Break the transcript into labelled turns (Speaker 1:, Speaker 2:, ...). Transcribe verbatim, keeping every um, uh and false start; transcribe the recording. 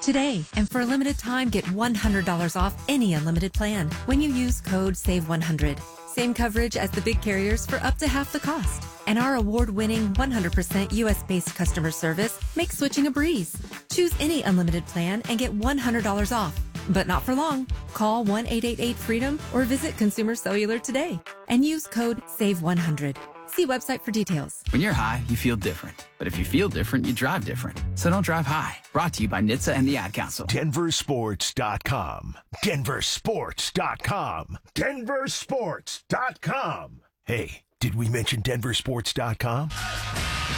Speaker 1: today. And for a limited time, get one hundred dollars off any unlimited plan when you use code save one hundred. Same coverage as the big carriers for up to half the cost. And our award-winning one hundred percent U S-based customer service makes switching a breeze. Choose any unlimited plan and get one hundred dollars off. But not for long. Call one eight eight eight freedom or visit Consumer Cellular today and use code save one hundred. See website for details.
Speaker 2: When you're high, you feel different. But if you feel different, you drive different. So don't drive high. Brought to you by N H T S A and the Ad Council.
Speaker 3: Denver Sports dot com. Denver Sports dot com. Denver Sports dot com. Hey, did we mention Denver Sports dot com?